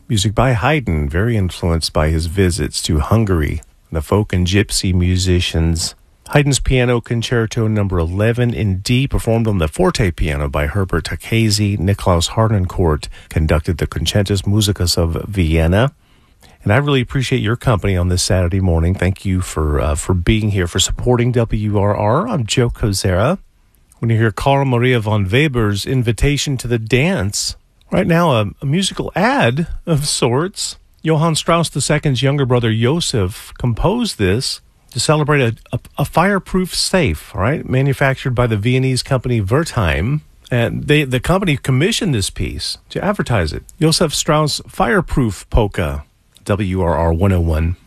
Music by Haydn, very influenced by his visits to Hungary, the folk and gypsy musicians. Haydn's Piano Concerto No. 11 in D, performed on the forte piano by Herbert Takesi. Niklaus Harnoncourt conducted the Concertus Musicus of Vienna. And I really appreciate your company on this Saturday morning. Thank you for being here, for supporting WRR. I'm Joe Kozera. When you hear Carl Maria von Weber's Invitation to the Dance, right now a musical ad of sorts. Johann Strauss II's younger brother Joseph composed this to celebrate a fireproof safe, right, manufactured by the Viennese company Wertheim. And the company commissioned this piece to advertise it. Joseph Strauss Fireproof Polka, WRR 101.